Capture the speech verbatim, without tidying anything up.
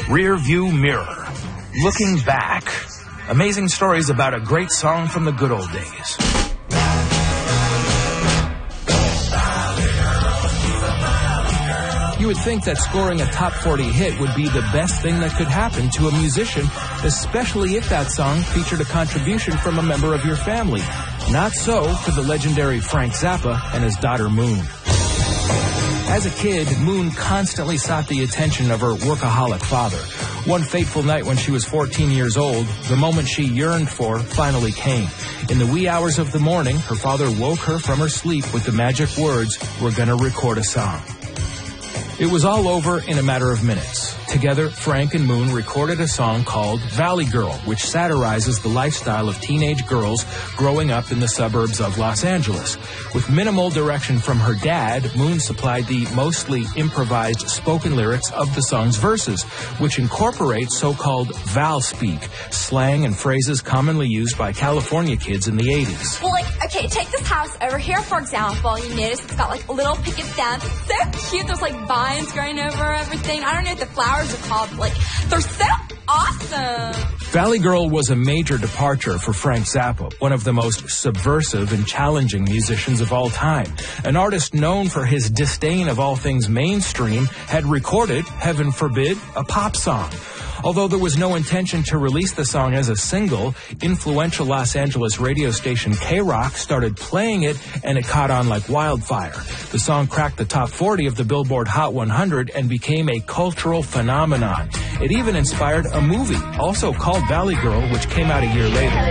Rear View Mirror. Looking back. Amazing stories about a great song from the good old days. You would think that scoring a top forty hit would be the best thing that could happen to a musician, especially if that song featured a contribution from a member of your family. Not so for the legendary Frank Zappa and his daughter Moon. As a kid, Moon constantly sought the attention of her workaholic father. One fateful night when she was fourteen years old, the moment she yearned for finally came. In the wee hours of the morning, her father woke her from her sleep with the magic words, "We're gonna record a song." It was all over in a matter of minutes. Together, Frank and Moon recorded a song called Valley Girl, which satirizes the lifestyle of teenage girls growing up in the suburbs of Los Angeles. With minimal direction from her dad, Moon supplied the mostly improvised spoken lyrics of the song's verses, which incorporate so-called Val speak, slang and phrases commonly used by California kids in the eighties. Well, like, okay, take this house over here, for example. You notice it's got, like, a little picket fence. It's so cute. There's, like, vines growing over everything. I don't know what the flowers are called, but, like, they're so awesome. Valley Girl was a major departure for Frank Zappa, one of the most subversive and challenging musicians of all time. An artist known for his disdain of all things mainstream had recorded, heaven forbid, a pop song. Although there was no intention to release the song as a single, influential Los Angeles radio station K-Rock started playing it, and it caught on like wildfire. The song cracked the top forty of the Billboard Hot one hundred and became a cultural phenomenon. It even inspired a movie, also called Valley Girl, which came out a year later.